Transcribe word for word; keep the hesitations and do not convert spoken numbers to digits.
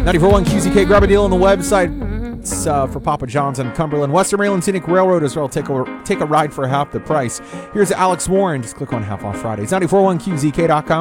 ninety-four point one Q Z K. Grab a deal on the website. It's uh, for Papa John's on Cumberland. Western Maryland Scenic Railroad as well. Take a, take a ride for half the price. Here's Alex Warren. Just click on Half Off Fridays. ninety-four point one Q Z K dot com.